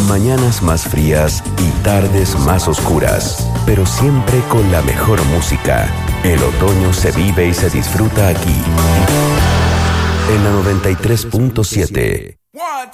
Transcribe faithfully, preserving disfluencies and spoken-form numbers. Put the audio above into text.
mañanas más frías y tardes más oscuras, pero siempre con la mejor música. El otoño se vive y se disfruta aquí, en la noventa y tres punto siete. One,